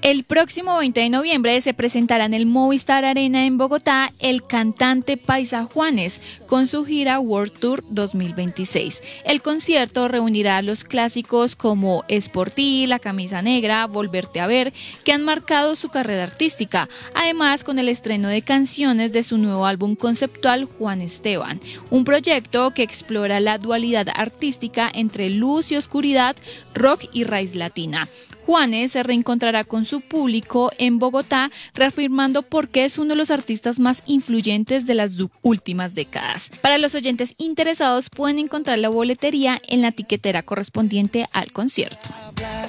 El próximo 20 de noviembre se presentará en el Movistar Arena en Bogotá el cantante paisa Juanes con su gira World Tour 2026. El concierto reunirá los clásicos como Es por ti, La camisa negra, Volverte a ver, que han marcado su carrera artística, además con el estreno de canciones de su nuevo álbum conceptual Juan Esteban, un proyecto que explora la dualidad artística entre luz y oscuridad, rock y raíz latina. Juanes se reencontrará con su público en Bogotá, reafirmando por qué es uno de los artistas más influyentes de las últimas décadas. Para los oyentes interesados pueden encontrar la boletería en la tiquetera correspondiente al concierto.